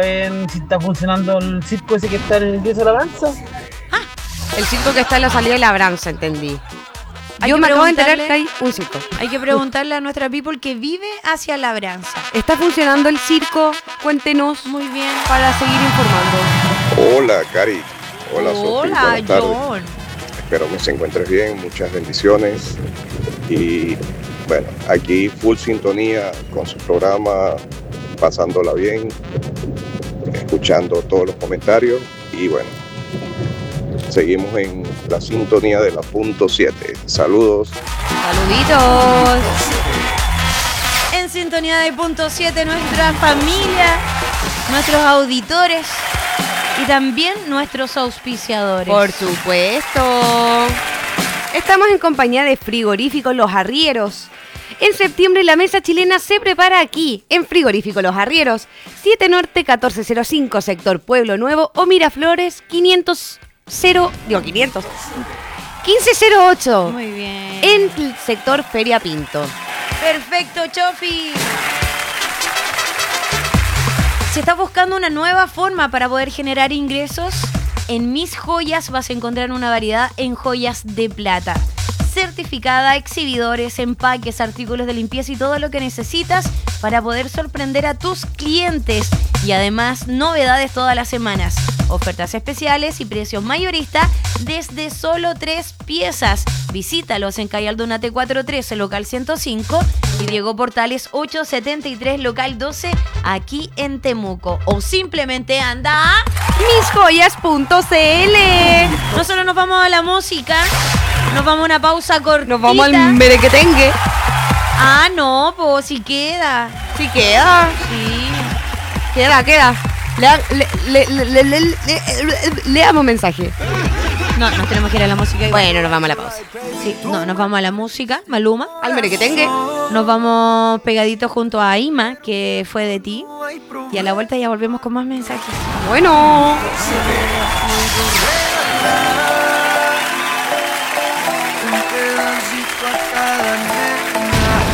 Si está funcionando el circo ese que está en el ingreso de la danza. El circo que está en la salida de Labranza, entendí. Hay Yo que me acabo de enterar preguntarle- que hay un circo. Hay que preguntarle a nuestra people que vive hacia Labranza. ¿Está funcionando el circo? Cuéntenos Muy bien. para seguir informando. Hola, Cari. Hola, Sofi. Hola, Buenas tardes. John. Espero que se encuentres bien. Muchas bendiciones. Y bueno, aquí full sintonía con su programa, pasándola bien, escuchando todos los comentarios. Y bueno, seguimos en la sintonía de la punto 7. Saludos. Saluditos. En sintonía de punto 7, nuestra familia, nuestros auditores y también nuestros auspiciadores. Por supuesto. Estamos en compañía de Frigorífico Los Arrieros. En septiembre la mesa chilena se prepara aquí, en Frigorífico Los Arrieros, 7 Norte 1405, sector Pueblo Nuevo o Miraflores 1508. Muy bien. En el sector Feria Pinto. Perfecto, Chofi. Si estás buscando una nueva forma para poder generar ingresos, en Mis Joyas vas a encontrar una variedad en joyas de plata. Certificada, exhibidores, empaques, artículos de limpieza y todo lo que necesitas para poder sorprender a tus clientes. Y además, novedades todas las semanas. Ofertas especiales y precios mayoristas desde solo 3 piezas. Visítalos en calle Aldunate 413, local 105 y Diego Portales 873, local 12, aquí en Temuco. O simplemente anda a Misjoyas.cl. Nosotros nos vamos a la música. Nos vamos a una pausa cortita. Nos vamos al merequetengue. Ah, no, pues si queda. Sí queda. Sí. Queda. Leamos mensaje. No, nos tenemos que ir a la música igual. Bueno, nos vamos a la pausa. Sí, no, nos vamos a la música, Maluma. Al merequetengue. Nos vamos pegaditos junto a Ima, que fue de ti. Y a la vuelta ya volvemos con más mensajes. Bueno. Un pedacito a